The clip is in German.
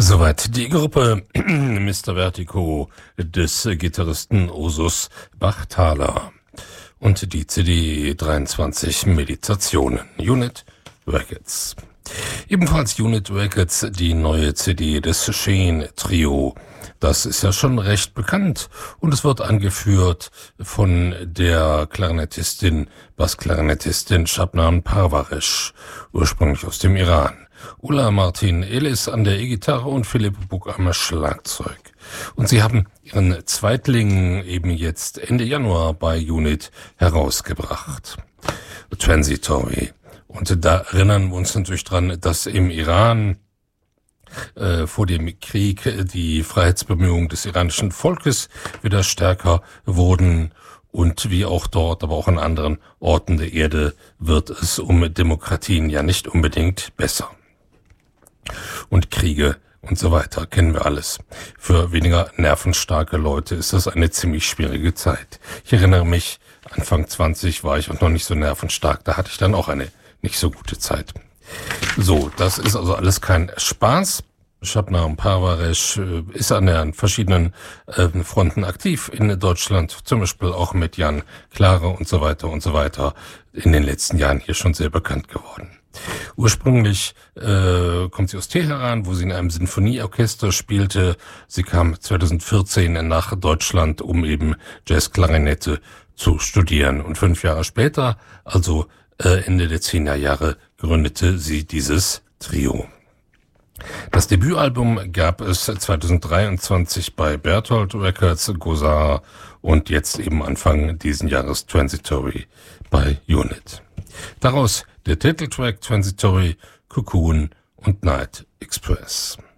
Soweit die Gruppe Mr. Vertigo des Gitarristen Osus Bachthaler und die CD 23 Meditationen, Unit Records. Ebenfalls Unit Records die neue CD des Sheen Trio. Das ist ja schon recht bekannt und es wird angeführt von der Bassklarinettistin Shabnam Parvaresh, ursprünglich aus dem Iran. Ulla Martin Elis an der E-Gitarre und Philipp Buck am Schlagzeug. Und sie haben ihren Zweitling eben jetzt Ende Januar bei Unit herausgebracht. Transitory. Und da erinnern wir uns natürlich dran, dass im Iran vor dem Krieg die Freiheitsbemühungen des iranischen Volkes wieder stärker wurden. Und wie auch dort, aber auch an anderen Orten der Erde wird es um Demokratien ja nicht unbedingt besser. Und Kriege und so weiter kennen wir alles. Für weniger nervenstarke Leute ist das eine ziemlich schwierige Zeit. Ich erinnere mich, Anfang 20 war ich noch nicht so nervenstark, da hatte ich dann auch eine nicht so gute Zeit. So, das ist also alles kein Spaß. Shabnam Parvaresh ist an verschiedenen Fronten aktiv in Deutschland, zum Beispiel auch mit Jan Klare und so weiter, in den letzten Jahren hier schon sehr bekannt geworden. Ursprünglich kommt sie aus Teheran, wo sie in einem Sinfonieorchester spielte. Sie kam 2014 nach Deutschland, um eben Jazzklarinette zu studieren. Und 5 Jahre später, also Ende der 10er Jahre, gründete sie dieses Trio. Das Debütalbum gab es 2023 bei Bertolt Records, Gosar und jetzt eben Anfang diesen Jahres Transitory bei Unit. Daraus der Titeltrack Transitory, Cocoon und Night Express.